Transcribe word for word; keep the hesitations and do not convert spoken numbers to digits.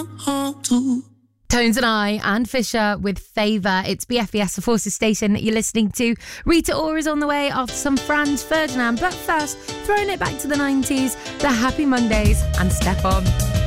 come home to. Tones and I and Fisher with Favour. It's B F E S, the Forces Station that you're listening to. Rita Ora is on the way after some Franz Ferdinand. But first, throwing it back to the nineties, the Happy Mondays and Step On.